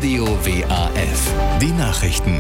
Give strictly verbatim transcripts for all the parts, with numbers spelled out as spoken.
Radio W A F. Die Nachrichten.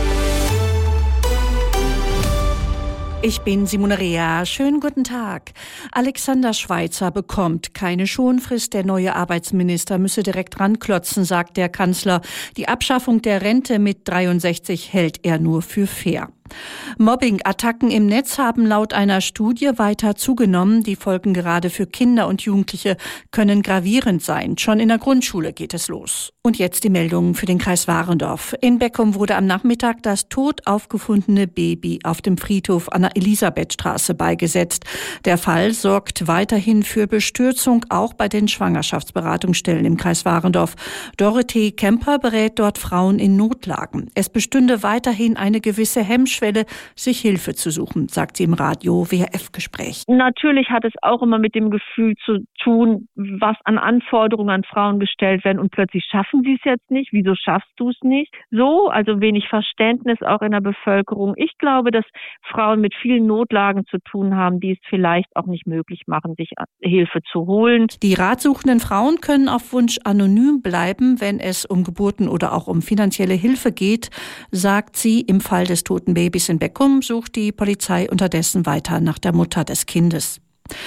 Ich bin Simone Rea. Schönen guten Tag. Alexander Schweitzer bekommt keine Schonfrist. Der neue Arbeitsminister müsse direkt ranklotzen, sagt der Kanzler. Die Abschaffung der Rente mit dreiundsechzig hält er nur für fair. Mobbing-Attacken im Netz haben laut einer Studie weiter zugenommen. Die Folgen gerade für Kinder und Jugendliche können gravierend sein. Schon in der Grundschule geht es los. Und jetzt die Meldungen für den Kreis Warendorf. In Beckum wurde am Nachmittag das tot aufgefundene Baby auf dem Friedhof an der Elisabethstraße beigesetzt. Der Fall sorgt weiterhin für Bestürzung, auch bei den Schwangerschaftsberatungsstellen im Kreis Warendorf. Dorothee Kemper berät dort Frauen in Notlagen. Es bestünde weiterhin eine gewisse Hemmschwelle, sich Hilfe zu suchen, sagt sie im Radio W H F-Gespräch. Natürlich hat es auch immer mit dem Gefühl zu tun, was an Anforderungen an Frauen gestellt werden und plötzlich schaffen sie es jetzt nicht. Wieso schaffst du es nicht? So, also wenig Verständnis auch in der Bevölkerung. Ich glaube, dass Frauen mit vielen Notlagen zu tun haben, die es vielleicht auch nicht möglich machen, sich Hilfe zu holen. Die ratsuchenden Frauen können auf Wunsch anonym bleiben, wenn es um Geburten oder auch um finanzielle Hilfe geht, sagt sie. Im Fall des toten Babys in Beckum sucht die Polizei unterdessen weiter nach der Mutter des Kindes.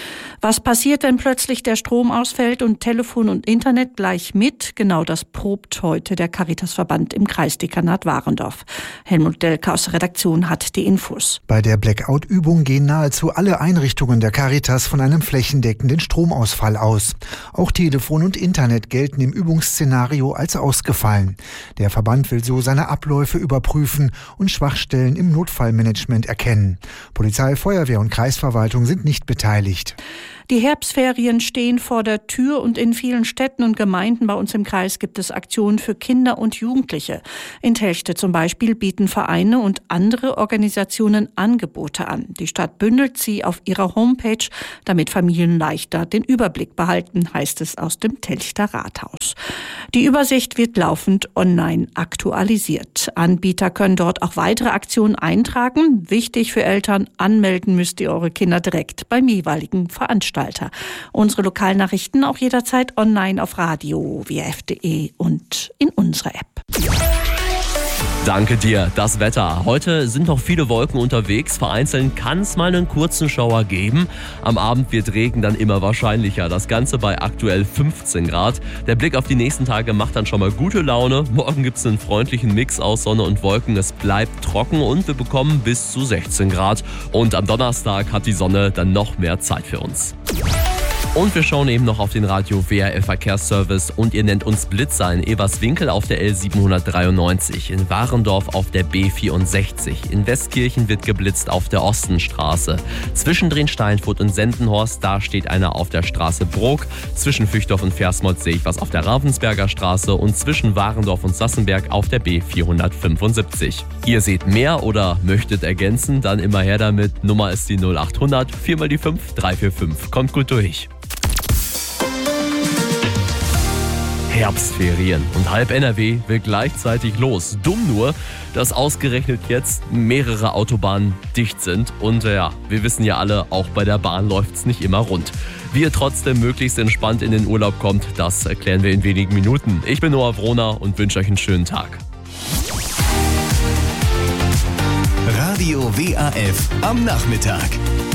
Was passiert, wenn plötzlich der Strom ausfällt und Telefon und Internet gleich mit? Genau das probt heute der Caritasverband im Kreisdekanat Warendorf. Helmut Delke aus der Redaktion hat die Infos. Bei der Blackout-Übung gehen nahezu alle Einrichtungen der Caritas von einem flächendeckenden Stromausfall aus. Auch Telefon und Internet gelten im Übungsszenario als ausgefallen. Der Verband will so seine Abläufe überprüfen und Schwachstellen im Notfallmanagement erkennen. Polizei, Feuerwehr und Kreisverwaltung sind nicht beteiligt. Die Herbstferien stehen vor der Tür und in vielen Städten und Gemeinden bei uns im Kreis gibt es Aktionen für Kinder und Jugendliche. In Telchte zum Beispiel bieten Vereine und andere Organisationen Angebote an. Die Stadt bündelt sie auf ihrer Homepage, damit Familien leichter den Überblick behalten, heißt es aus dem Telchter Rathaus. Die Übersicht wird laufend online aktualisiert. Anbieter können dort auch weitere Aktionen eintragen. Wichtig für Eltern, anmelden müsst ihr eure Kinder direkt beim jeweiligen Veranstalter. Unsere Lokalnachrichten auch jederzeit online auf radio w f punkt d e und in unserer App. Danke dir. Das Wetter. Heute sind noch viele Wolken unterwegs. Vereinzelt kann es mal einen kurzen Schauer geben. Am Abend wird Regen dann immer wahrscheinlicher. Das Ganze bei aktuell fünfzehn Grad. Der Blick auf die nächsten Tage macht dann schon mal gute Laune. Morgen gibt es einen freundlichen Mix aus Sonne und Wolken. Es bleibt trocken und wir bekommen bis zu sechzehn Grad. Und am Donnerstag hat die Sonne dann noch mehr Zeit für uns. Und wir schauen eben noch auf den Radio W H F Verkehrsservice und ihr nennt uns Blitzer in Eberswinkel auf der L siebenhundertdreiundneunzig, in Warendorf auf der B vierundsechzig, in Westkirchen wird geblitzt auf der Ostenstraße. Zwischen Steinfurt und Sendenhorst, da steht einer auf der Straße Brok. Zwischen Füchdorf und Versmold sehe ich was auf der Ravensberger Straße und zwischen Warendorf und Sassenberg auf der B vierhundertfünfundsiebzig. Ihr seht mehr oder möchtet ergänzen, dann immer her damit. Nummer ist die null achthundert, vier mal die fünf, drei vier fünf. Kommt gut durch. Herbstferien und halb N R W will gleichzeitig los. Dumm nur, dass ausgerechnet jetzt mehrere Autobahnen dicht sind. Und ja, wir wissen ja alle, auch bei der Bahn läuft's nicht immer rund. Wie ihr trotzdem möglichst entspannt in den Urlaub kommt, das erklären wir in wenigen Minuten. Ich bin Noah Wrohner und wünsche euch einen schönen Tag. Radio W A F am Nachmittag.